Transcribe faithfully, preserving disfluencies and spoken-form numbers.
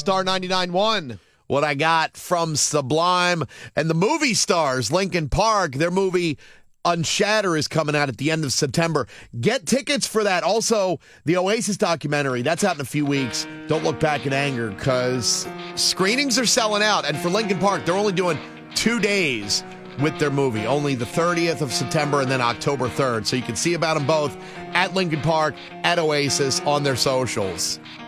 Star ninety-nine point one. What I got from Sublime and the movie stars, Linkin Park, their movie Unshatter is coming out at the end of September. Get tickets for that. Also, the Oasis documentary, that's out in a few weeks. Don't Look Back in Anger, because screenings are selling out. And for Linkin Park, they're only doing two days with their movie, only the thirtieth of September and then October third. So you can see about them both at Linkin Park, at Oasis, on their socials.